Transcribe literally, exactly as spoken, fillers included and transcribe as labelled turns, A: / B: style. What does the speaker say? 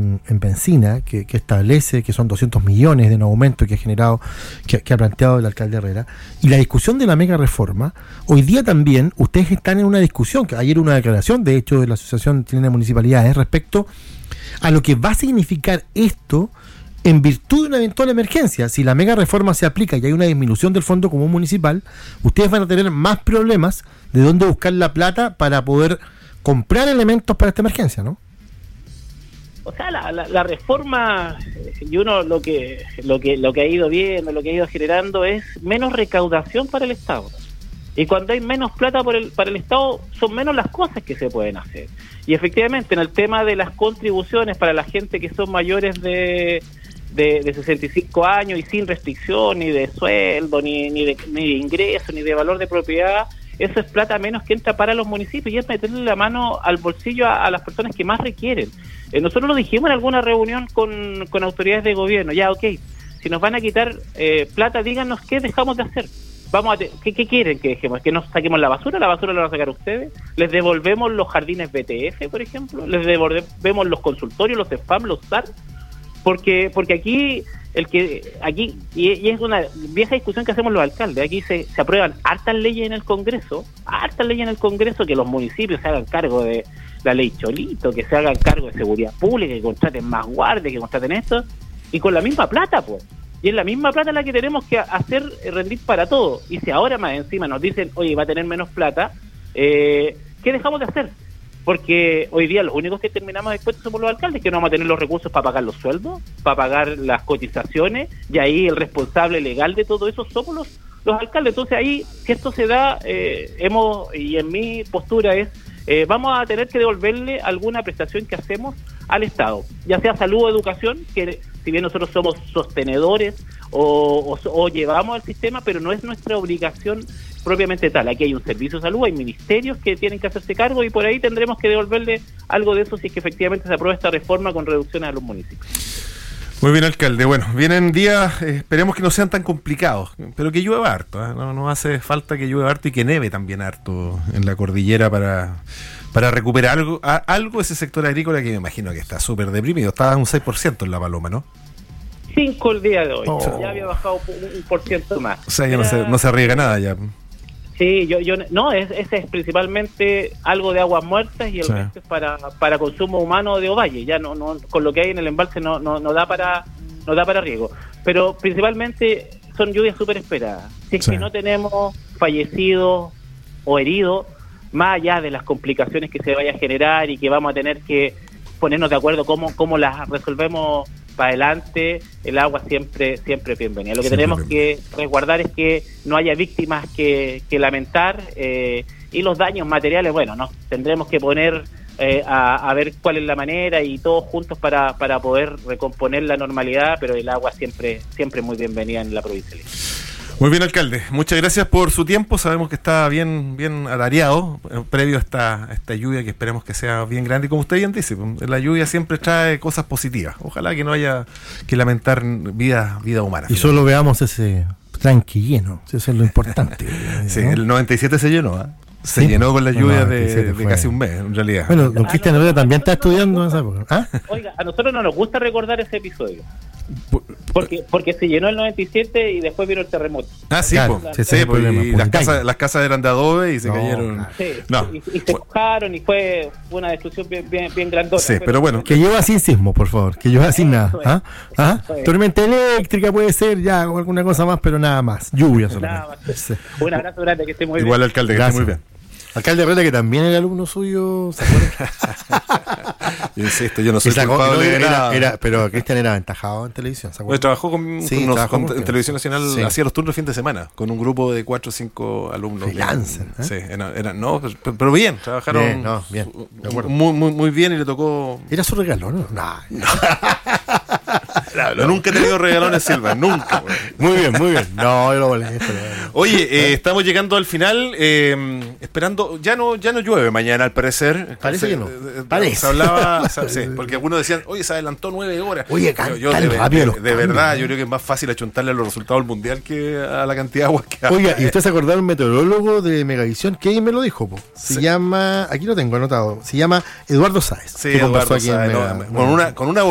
A: en, en benzina que, que establece que son doscientos millones de un aumento que ha generado, que, que ha planteado el alcalde Herrera, y la discusión de la mega reforma, hoy día también ustedes están en una discusión, que ayer una declaración de hecho de la Asociación Chilena de Municipalidades respecto a lo que va a significar esto en virtud de una eventual emergencia. Si la mega reforma se aplica y hay una disminución del fondo común municipal, ustedes van a tener más problemas de dónde buscar la plata para poder comprar elementos para esta emergencia, ¿no?
B: O sea, la, la, la reforma, y uno lo que lo que lo que ha ido viendo, lo que ha ido generando es menos recaudación para el Estado. Y cuando hay menos plata por el, para el Estado, son menos las cosas que se pueden hacer. Y efectivamente, en el tema de las contribuciones para la gente que son mayores de de, de sesenta y cinco años y sin restricción ni de sueldo, ni, ni, de, ni de ingreso, ni de valor de propiedad, eso es plata menos que entra para los municipios y es meterle la mano al bolsillo a, a las personas que más requieren. Eh, nosotros lo dijimos en alguna reunión con, con autoridades de gobierno, ya, ok, si nos van a quitar eh, plata, díganos qué dejamos de hacer. Vamos a te- ¿qué, ¿Qué quieren que dejemos? ¿Que nos saquemos la basura? ¿La basura la van a sacar ustedes? ¿Les devolvemos los jardines B T F, por ejemplo? ¿Les devolvemos los consultorios, los SPAM, los S A R? Porque porque aquí el que aquí y, y es una vieja discusión que hacemos los alcaldes. Aquí se, se aprueban hartas leyes en el Congreso, hartas leyes en el Congreso que los municipios se hagan cargo de la ley Cholito, que se hagan cargo de seguridad pública, que contraten más guardias, que contraten esto, y con la misma plata, pues. Y es la misma plata la que tenemos que hacer rendir para todo. Y si ahora más encima nos dicen, oye, va a tener menos plata, eh, ¿qué dejamos de hacer? Porque hoy día los únicos que terminamos expuestos somos los alcaldes, que no vamos a tener los recursos para pagar los sueldos, para pagar las cotizaciones, y ahí el responsable legal de todo eso somos los, los alcaldes. Entonces ahí, si esto se da, eh, hemos, y en mi postura es, eh, vamos a tener que devolverle alguna prestación que hacemos al Estado, ya sea salud o educación, que si bien nosotros somos sostenedores o, o, o llevamos el sistema, pero no es nuestra obligación propiamente tal. Aquí hay un servicio de salud, hay ministerios que tienen que hacerse cargo y por ahí tendremos que devolverle algo de eso si es que efectivamente se aprueba esta reforma con reducciones a los municipios.
C: Muy bien, alcalde. Bueno, vienen días, eh, esperemos que no sean tan complicados, pero que llueva harto, ¿eh? No, no hace falta que llueva harto y que neve también harto en la cordillera para, para recuperar algo, a, algo ese sector agrícola que me imagino que está súper deprimido. Estaba un seis por ciento en La Paloma, ¿no?
B: Cinco el día de hoy,
C: Oh.
B: ya había bajado un, un por ciento más.
C: O sea, ya
B: Era,
C: no se, no se arriesga nada ya.
B: Sí, yo, yo no, es, ese es principalmente algo de aguas muertas y el
C: Sí.
B: resto es para, para consumo humano de Ovalle. Ya no, no, con lo que hay en el embalse no, no, no da para, no da para riego. Pero principalmente son lluvias súper esperadas. Si es
C: Sí.
B: que no tenemos fallecidos o heridos, más allá de las complicaciones que se vaya a generar y que vamos a tener que ponernos de acuerdo cómo, cómo las resolvemos para adelante, el agua siempre siempre es bienvenida. Lo que
C: Siempre
B: tenemos que resguardar es que no haya víctimas que, que lamentar eh, y los daños materiales, bueno, nos tendremos que poner eh, a, a ver cuál es la manera y todos juntos para, para poder recomponer la normalidad, pero el agua siempre siempre muy bienvenida en la provincia de Lima.
C: Muy bien, alcalde. Muchas gracias por su tiempo. Sabemos que está bien bien atareado eh, previo a esta, a esta lluvia que esperemos que sea bien grande. Y como usted bien dice, la lluvia siempre trae cosas positivas. Ojalá que no haya que lamentar vida, vida humana.
A: Y solo veamos ese tranqui lleno, eso es lo importante.
C: Sí,
A: ¿no?
C: el noventa y siete se llenó, ¿eh? Se
A: Sí,
C: llenó con la lluvia
A: no,
C: de,
A: noventa y siete
C: de
A: fue.
C: casi un mes, en realidad.
A: Bueno, don Cristian Herrera también está estudiando en esa época. ¿Ah?
B: Oiga, a nosotros no nos gusta recordar ese episodio. Porque porque se llenó el noventa y siete y después vino el terremoto.
C: Ah, sí,
A: Claro,
C: po.
A: sí, ese
C: Sí,
A: es el
C: po,
A: problema,
C: y
A: po,
C: las
A: encaiga.
C: casas, las casas eran de adobe y se
A: No,
C: cayeron.
A: claro.
B: Sí,
C: No.
B: y, y se mojaron y fue una destrucción bien, bien, bien grandota.
C: Sí, pero bueno.
A: Que llueva sin sismo, por favor, que llueva sin nada.
B: Eso es.
A: ¿Ah? ¿Ah?
B: Eso es.
A: Tormenta eléctrica puede ser, ya, o alguna cosa más, pero nada más. Lluvia
B: Nada
A: solamente.
B: más.
A: Sí.
B: Un abrazo grande, que esté muy
C: Igual
B: bien.
C: alcalde, que
A: Gracias.
C: esté muy bien.
A: Alcalde Herrera, que también era alumno suyo, ¿se acuerdan?
C: Yo insisto, yo no soy
A: Y sacó-
C: culpable
A: no,
C: de
A: era-
C: nada.
A: era- pero Cristian era aventajado en televisión, ¿se
C: Bueno,
A: acuerdan?
C: trabajó con,
A: Sí,
C: con nos-
A: trabajó
C: con-
A: con
C: en
A: usted.
C: Televisión Nacional,
A: Sí.
C: hacía los turnos fin de semana, con un grupo de cuatro o cinco alumnos.
A: Freelancer, ¿eh?
C: Sí, era, era- no, pero, pero bien, trabajaron
A: Bien, no, bien, de acuerdo.
C: muy, muy, muy bien y le tocó...
A: Era su regalo, ¿no? No, no.
C: No, nunca he tenido regalones Silva, nunca. güey.
A: Muy bien, muy bien. No, yo lo molesto. pero bueno.
C: Oye, eh, estamos llegando al final, eh, esperando, ya no ya no llueve mañana al parecer.
A: Parece que no.
C: eh,
A: Parece.
C: Se hablaba, se- sí, porque algunos decían, oye, se adelantó nueve horas.
A: Oye,
C: Pero
A: can- tan
C: de,
A: rápido
C: de-
A: los
C: de
A: cambios,
C: verdad,
A: ¿no?
C: yo creo que es más fácil achuntarle a los resultados del mundial que a la cantidad de agua que hay.
A: Oiga, ¿y usted se acordó del meteorólogo de Megavisión? Que ahí me lo dijo, po. Se
C: Sí.
A: llama, aquí lo tengo anotado, se llama Eduardo Sáez.
C: Sí,
A: que conversó
C: Eduardo,
A: aquí en
C: sabe,
A: Mega-
C: ¿no? con una con una